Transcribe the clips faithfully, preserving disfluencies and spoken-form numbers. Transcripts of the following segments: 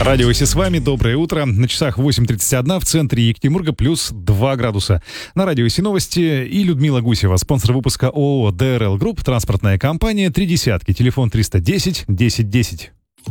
Радио Си с вами, доброе утро. На часах восемь тридцать один, в центре Екатеринбурга плюс два градуса. На Радио Си новости и Людмила Гусева, спонсор выпуска ООО ди эр эл Group, транспортная компания «Три десятки», телефон триста десять десять десять.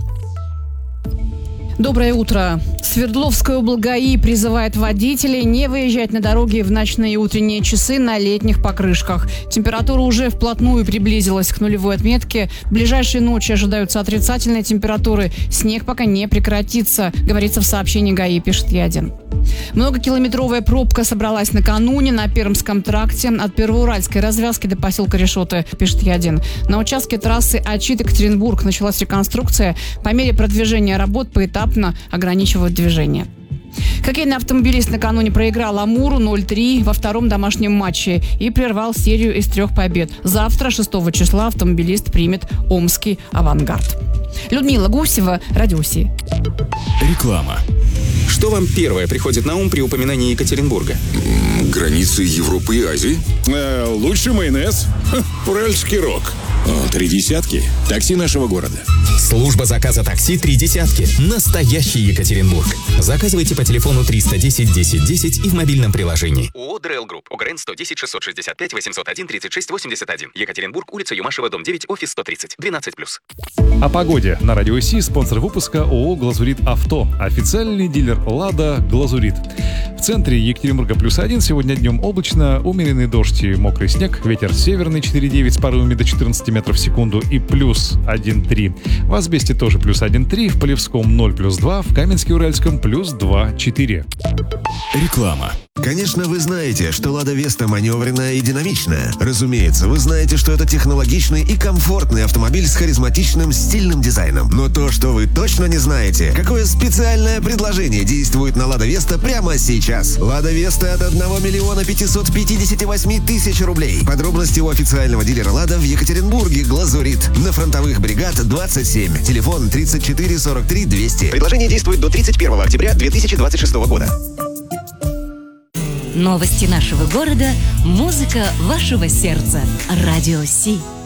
Доброе утро. Свердловская облгаи призывает водителей не выезжать на дороге в ночные и утренние часы на летних покрышках. Температура уже вплотную приблизилась к нулевой отметке. В ближайшие ночи ожидаются отрицательные температуры. Снег пока не прекратится, говорится в сообщении ГАИ, пишет Ядин. Многокилометровая пробка собралась накануне на Пермском тракте от Первоуральской развязки до поселка Решоты, пишет Ядин. На участке трассы Ачит-Екатеринбург началась реконструкция. По мере продвижения работ поэтапно ограничивают движение. Хоккейный автомобилист накануне проиграл Амуру ноль три во втором домашнем матче и прервал серию из трех побед. Завтра, шестого числа, автомобилист примет омский «Авангард». Людмила Гусева, Радио Си. Реклама. Что вам первое приходит на ум при упоминании Екатеринбурга? Границы Европы и Азии? Э, лучше майонез. Ха, уральский рок. О, три десятки. Такси нашего города. Служба заказа такси «Три десятки». Настоящий Екатеринбург. Заказывайте по телефону триста десять десять десять и в мобильном приложении. ООО ди эр эл Group. ОГРН сто десять шестьсот шестьдесят пять восемьсот один тридцать шесть восемьдесят один. Екатеринбург, улица Юмашева, дом девять, офис сто тридцать. двенадцать плюс. О погоде на Радио Си, спонсор выпуска ООО «Глазурит Авто». Официальный дилер «Лада» «Глазурит». В центре Екатеринбурга плюс один. Сегодня днем облачно, умеренный дождь и мокрый снег. Ветер северный четыре девять с порывами до четырнадцати метров в секунду и плюс один три. В Асбесте тоже плюс один три, в Полевском ноль плюс два, в Каменске-Уральском плюс два четыре. Реклама. Конечно, вы знаете, что «Лада Веста» маневренная и динамичная. Разумеется, вы знаете, что это технологичный и комфортный автомобиль с харизматичным стильным дизайном. Но то, что вы точно не знаете, какое специальное предложение действует на «Лада Веста» прямо сейчас. «Лада Веста» от одного миллиона пятисот пятидесяти восьми тысяч рублей. Подробности у официального дилера «Лада» в Екатеринбурге «Глазурит». На Фронтовых бригад двадцать семь. Телефон тридцать четыре сорок три двести. Предложение действует до тридцать первого октября две тысячи двадцать шестого года. Новости нашего города, музыка вашего сердца. Радио Си.